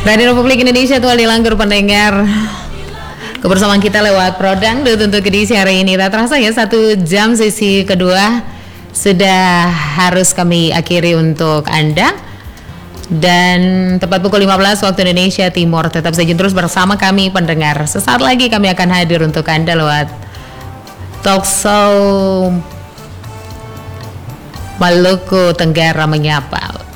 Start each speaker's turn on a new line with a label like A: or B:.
A: Radio Republik Indonesia tuh dilanggar pendengar. Kebersamaan kita lewat Prodang untuk edisi hari ini. Tak terasa ya 1 jam sesi kedua sudah harus kami akhiri untuk Anda. Dan tepat pukul 15 waktu Indonesia Timur. Tetap saja terus bersama kami pendengar. Sesaat lagi kami akan hadir untuk Anda lewat Talkshow Maluku Tenggara Menyapa.